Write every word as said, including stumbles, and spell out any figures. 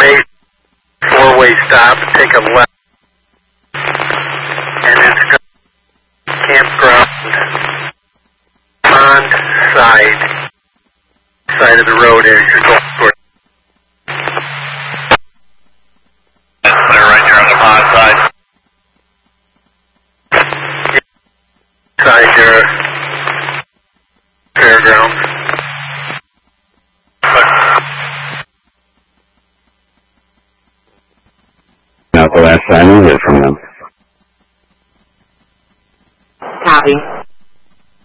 Base, four-way stop, take a left, and it's campground, pond side, side of the road as you're going toward. They're right there on the pond side. Side there, fairgrounds. Not the last time we heard from them.